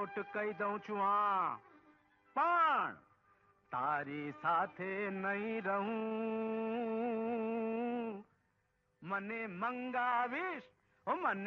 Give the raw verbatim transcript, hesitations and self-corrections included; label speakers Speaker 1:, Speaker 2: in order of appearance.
Speaker 1: ખોટ કહી દઉં છું આ, પણ તારી સાથે નહીં રહું. મને મંગાવીશ, ઓ મને